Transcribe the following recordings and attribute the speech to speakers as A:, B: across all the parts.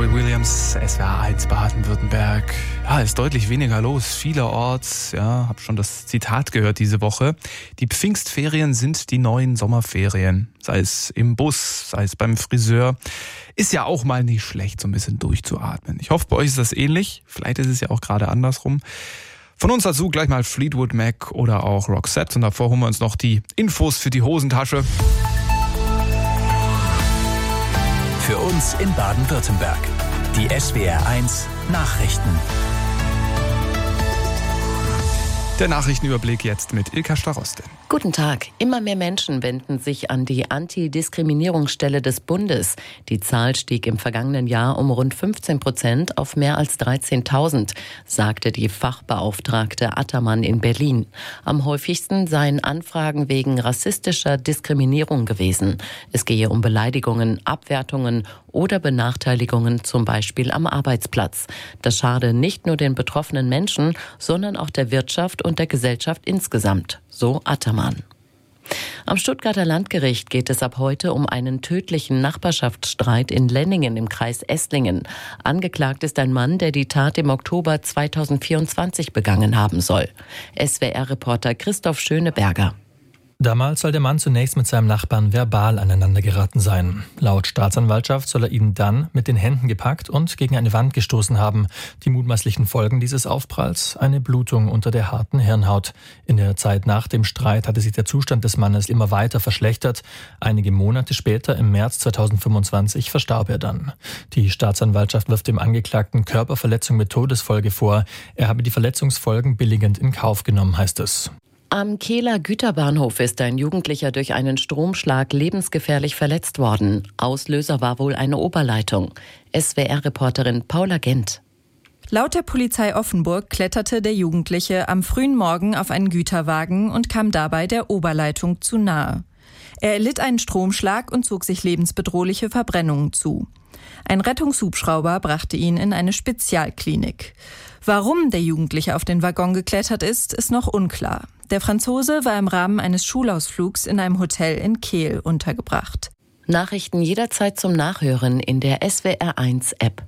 A: Robbie Williams, SWR 1 Baden-Württemberg. Ja, ist deutlich weniger los, vielerorts. Ja, hab schon das Zitat gehört diese Woche. Die Pfingstferien sind die neuen Sommerferien. Sei es im Bus, sei es beim Friseur. Ist ja auch mal nicht schlecht, so ein bisschen durchzuatmen. Ich hoffe, bei euch ist das ähnlich. Vielleicht ist es ja auch gerade andersrum. Von uns dazu gleich mal Fleetwood Mac oder auch Roxette. Und davor holen wir uns noch die Infos für die Hosentasche.
B: Für uns in Baden-Württemberg. Die SWR 1 Nachrichten.
A: Der Nachrichtenüberblick jetzt mit Ilka Staroste.
C: Guten Tag. Immer mehr Menschen wenden sich an die Antidiskriminierungsstelle des Bundes. Die Zahl stieg im vergangenen Jahr um rund 15% auf mehr als 13.000, sagte die Fachbeauftragte Attermann in Berlin. Am häufigsten seien Anfragen wegen rassistischer Diskriminierung gewesen. Es gehe um Beleidigungen, Abwertungen oder Benachteiligungen, zum Beispiel am Arbeitsplatz. Das schade nicht nur den betroffenen Menschen, sondern auch der Wirtschaft und der Gesellschaft insgesamt, so Attermann. Am Stuttgarter Landgericht geht es ab heute um einen tödlichen Nachbarschaftsstreit in Lenningen im Kreis Esslingen. Angeklagt ist ein Mann, der die Tat im Oktober 2024 begangen haben soll. SWR-Reporter Christoph Schöneberger.
D: Damals soll der Mann zunächst mit seinem Nachbarn verbal aneinander geraten sein. Laut Staatsanwaltschaft soll er ihn dann mit den Händen gepackt und gegen eine Wand gestoßen haben. Die mutmaßlichen Folgen dieses Aufpralls: eine Blutung unter der harten Hirnhaut. In der Zeit nach dem Streit hatte sich der Zustand des Mannes immer weiter verschlechtert. Einige Monate später, im März 2025, verstarb er dann. Die Staatsanwaltschaft wirft dem Angeklagten Körperverletzung mit Todesfolge vor. Er habe die Verletzungsfolgen billigend in Kauf genommen, heißt es.
C: Am Kehler Güterbahnhof ist ein Jugendlicher durch einen Stromschlag lebensgefährlich verletzt worden. Auslöser war wohl eine Oberleitung. SWR-Reporterin Paula Gent.
E: Laut der Polizei Offenburg kletterte der Jugendliche am frühen Morgen auf einen Güterwagen und kam dabei der Oberleitung zu nahe. Er erlitt einen Stromschlag und zog sich lebensbedrohliche Verbrennungen zu. Ein Rettungshubschrauber brachte ihn in eine Spezialklinik. Warum der Jugendliche auf den Waggon geklettert ist, ist noch unklar. Der Franzose war im Rahmen eines Schulausflugs in einem Hotel in Kehl untergebracht.
C: Nachrichten jederzeit zum Nachhören in der SWR1-App.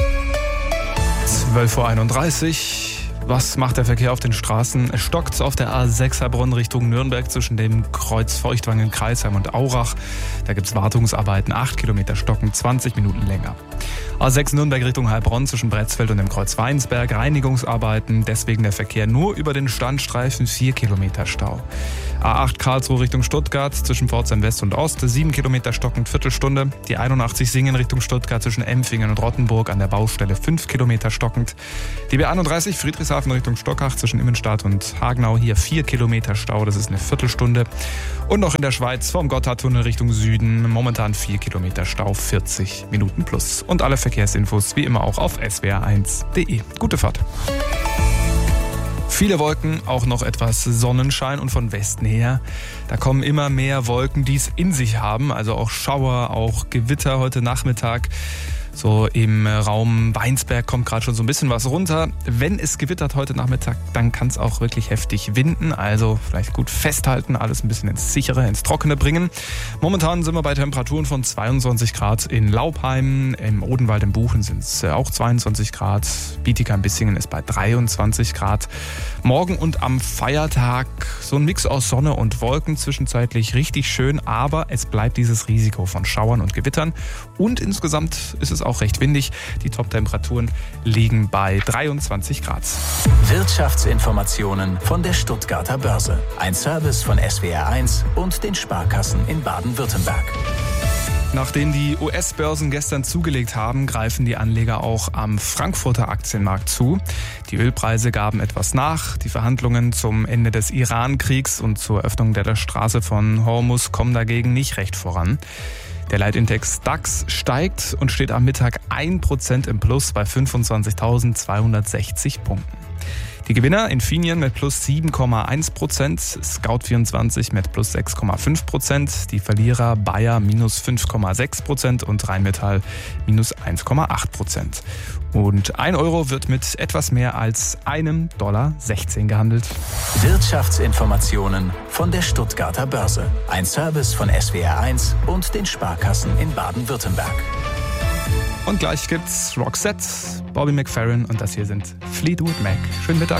A: 12.31 Uhr. Was macht der Verkehr auf den Straßen? Es stockt auf der A6 Heilbronn Richtung Nürnberg zwischen dem Kreuz Feuchtwangen, Kreisheim und Aurach. Da gibt es Wartungsarbeiten, 8 Kilometer stocken, 20 Minuten länger. A6 Nürnberg Richtung Heilbronn zwischen Bretzfeld und dem Kreuz Weinsberg, Reinigungsarbeiten, deswegen der Verkehr nur über den Standstreifen, 4 Kilometer Stau. A8 Karlsruhe Richtung Stuttgart zwischen Pforzheim West und Ost, 7 Kilometer stockend, Viertelstunde. Die 81 Singen Richtung Stuttgart zwischen Empfingen und Rottenburg an der Baustelle, 5 Kilometer stockend. Die B31 Friedrichshafen Richtung Stockach zwischen Immenstadt und Hagenau, hier 4 Kilometer Stau, das ist eine Viertelstunde. Und noch in der Schweiz vom Gotthardtunnel Richtung Süden, momentan 4 Kilometer Stau, 40 Minuten plus. Und alle Verkehrsinfos wie immer auch auf swr1.de. Gute Fahrt. Viele Wolken, auch noch etwas Sonnenschein und von Westen her. Da kommen immer mehr Wolken, die es in sich haben, also auch Schauer, auch Gewitter heute Nachmittag. So im Raum Weinsberg kommt gerade schon so ein bisschen was runter. Wenn es gewittert heute Nachmittag, dann kann es auch wirklich heftig winden. Also vielleicht gut festhalten, alles ein bisschen ins Sichere, ins Trockene bringen. Momentan sind wir bei Temperaturen von 22 Grad in Laubheim. Im Odenwald im Buchen sind es auch 22 Grad. Bietigheim-Bissingen ist bei 23 Grad. Morgen und am Feiertag so ein Mix aus Sonne und Wolken, zwischenzeitlich richtig schön. Aber es bleibt dieses Risiko von Schauern und Gewittern. Und insgesamt ist es auch recht windig. Die Top-Temperaturen liegen bei 23 Grad.
B: Wirtschaftsinformationen von der Stuttgarter Börse. Ein Service von SWR1 und den Sparkassen in Baden-Württemberg.
A: Nachdem die US-Börsen gestern zugelegt haben, greifen die Anleger auch am Frankfurter Aktienmarkt zu. Die Ölpreise gaben etwas nach. Die Verhandlungen zum Ende des Iran-Kriegs und zur Öffnung der Straße von Hormuz kommen dagegen nicht recht voran. Der Leitindex DAX steigt und steht am Mittag 1% im Plus bei 25.260 Punkten. Die Gewinner Infineon mit plus 7,1%, Scout24 mit plus 6,5%, die Verlierer Bayer minus 5,6% und Rheinmetall minus 1,8%. Und 1 Euro wird mit etwas mehr als $1,16 gehandelt.
B: Wirtschaftsinformationen von der Stuttgarter Börse. Ein Service von SWR1 und den Sparkassen in Baden-Württemberg.
A: Und gleich gibt's Roxette, Bobby McFerrin und das hier sind Fleetwood Mac. Schönen Mittag.